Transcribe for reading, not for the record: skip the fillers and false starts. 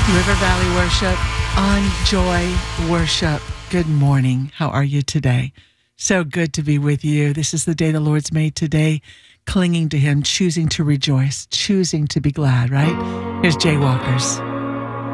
River Valley Worship on Joy Worship. Good morning. How are you today? So good to be with you. This is the day the Lord's made today, clinging to Him, choosing to rejoice, choosing to be glad, right? Here's Jay Walkers.